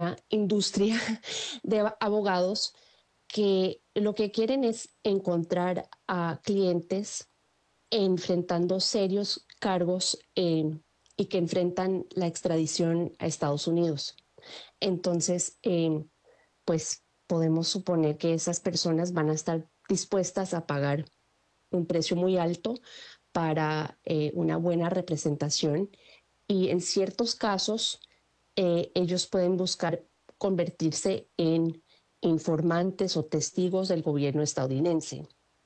una industria de abogados que lo que quieren es encontrar a clientes enfrentando serios cargos y que enfrentan la extradición a Estados Unidos. Entonces, pues podemos suponer que esas personas van a estar dispuestas a pagar un precio muy alto para una buena representación y en ciertos casos ellos pueden buscar convertirse en informantes o testigos del gobierno estadounidense.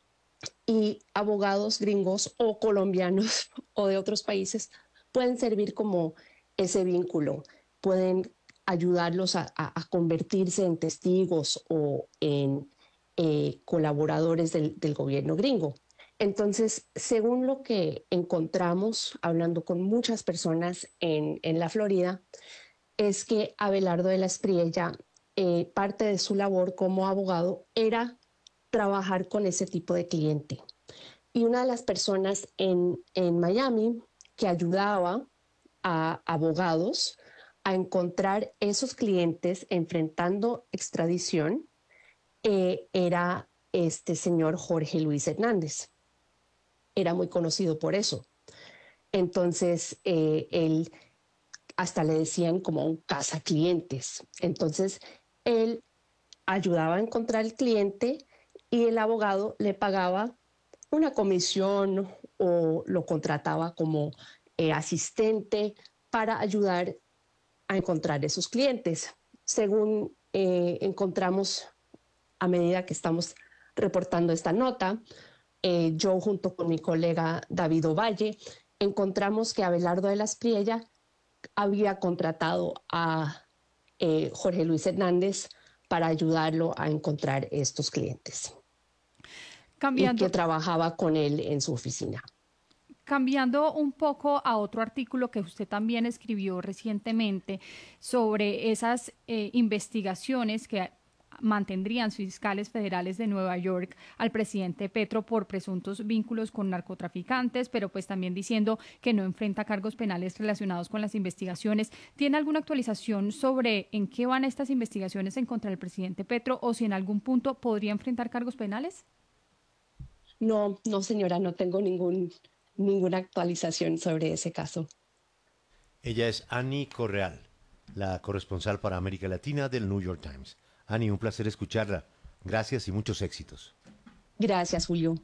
Y abogados gringos o colombianos o de otros países pueden servir como ese vínculo, pueden ayudarlos a convertirse en testigos o en colaboradores del gobierno gringo. Entonces, según lo que encontramos hablando con muchas personas en la Florida, es que Abelardo de la Espriella, parte de su labor como abogado era trabajar con ese tipo de cliente. Y una de las personas en Miami que ayudaba a abogados a encontrar esos clientes enfrentando extradición era este señor Jorge Luis Hernández. Era muy conocido por eso. Entonces, él hasta le decían como un cazaclientes. Entonces, él ayudaba a encontrar el cliente y el abogado le pagaba una comisión o lo contrataba como asistente para ayudar a encontrar esos clientes. Según encontramos a medida que estamos reportando esta nota, yo junto con mi colega David Ovalle encontramos que Abelardo de la Espriella había contratado a Jorge Luis Hernández para ayudarlo a encontrar estos clientes y que Cambiando, trabajaba con él en su oficina. cambiando un poco a otro artículo que usted también escribió recientemente sobre esas investigaciones que mantendrían fiscales federales de Nueva York al presidente Petro por presuntos vínculos con narcotraficantes, pero pues también diciendo que no enfrenta cargos penales relacionados con las investigaciones. ¿Tiene alguna actualización sobre en qué van estas investigaciones en contra del presidente Petro o si en algún punto podría enfrentar cargos penales? No, no, señora, no tengo ninguna actualización sobre ese caso. Ella es Annie Correal, la corresponsal para América Latina del New York Times. Annie, un placer escucharla. Gracias y muchos éxitos. Gracias, Julio.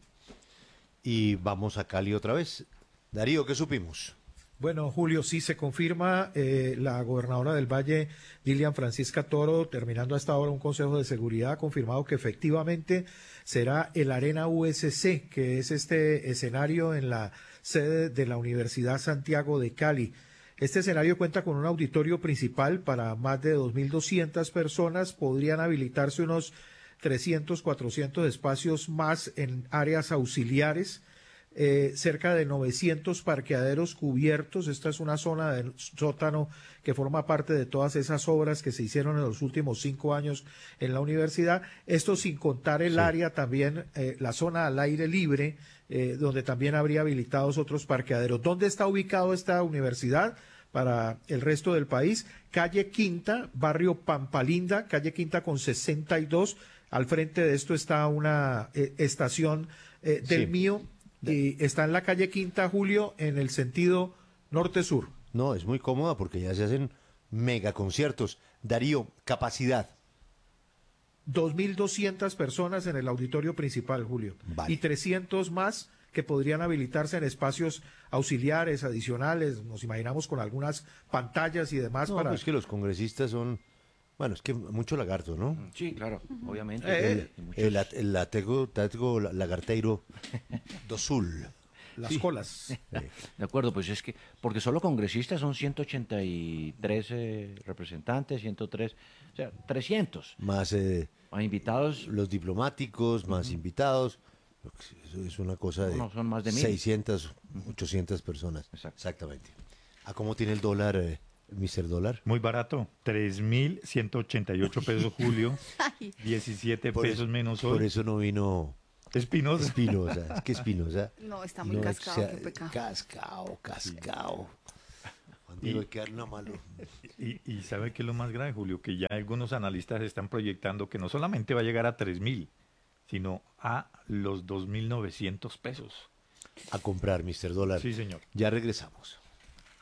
Y vamos a Cali otra vez. Darío, ¿qué supimos? Bueno, Julio, sí se confirma la gobernadora del Valle, Dilian Francisca Toro, terminando hasta ahora un consejo de seguridad, ha confirmado que efectivamente será el Arena USC, que es este escenario en la sede de la Universidad Santiago de Cali. Este escenario cuenta con un auditorio principal para más de 2.200 personas. Podrían habilitarse unos 300, 400 espacios más en áreas auxiliares. Cerca de 900 parqueaderos cubiertos. Esta es una zona del sótano que forma parte de todas esas obras que se hicieron en los últimos 5 años en la universidad. Esto sin contar el área también, la zona al aire libre, donde también habría habilitados otros parqueaderos. ¿Dónde está ubicado esta universidad? Para el resto del país, calle Quinta, barrio Pampalinda, calle Quinta con 62. Al frente de esto está una estación del Mío. Y está en la calle Quinta, Julio, en el sentido norte-sur. No, es muy cómoda porque ya se hacen mega conciertos. Darío, capacidad. 2.200 personas en el auditorio principal, Julio. Vale. Y 300 más que podrían habilitarse en espacios auxiliares, adicionales. Nos imaginamos con algunas pantallas y demás No, para... pues que los congresistas son... Bueno, es que mucho lagarto, ¿no? Sí, claro, obviamente. El latego lagarteiro do sul. Las colas. De acuerdo, pues es que, porque solo congresistas son 183 representantes, 103, o sea, 300. Más Más invitados. los diplomáticos, más invitados. Eso es una cosa de No, son más de 1.000. 600, 800 personas. Exacto. Exactamente. ¿A cómo tiene el dólar, Mr. Dólar? Muy barato, 3.188 pesos, Julio, 17 pesos menos hoy. Por eso no vino Espinosa. Espinosa. Es que Espinosa... No, está muy cascado, qué pecado. Cascao. Juan Diego, hay que darle una mano. Y ¿sabe qué es lo más grave, Julio? Que ya algunos analistas están proyectando que no solamente va a llegar a 3.000, sino a los 2.900 pesos. A comprar, Mr. Dólar. Sí, señor. Ya regresamos.